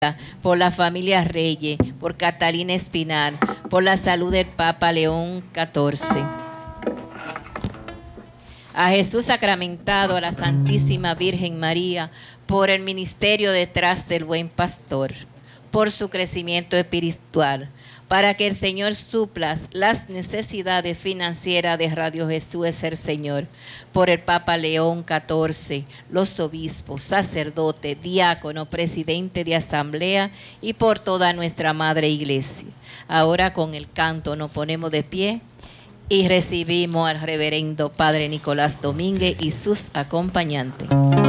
por la familia Reyes, por Catalina Espinal, por la salud del Papa León XIV. A Jesús sacramentado, a la Santísima Virgen María, por el ministerio detrás del Buen Pastor, por su crecimiento espiritual, para que el Señor supla las necesidades financieras de Radio Jesús es el Señor, por el Papa León XIV, los obispos, sacerdotes, diáconos, presidente de asamblea y por toda nuestra Madre Iglesia. Ahora con el canto nos ponemos de pie y recibimos al reverendo Padre Nicolás Domínguez y sus acompañantes.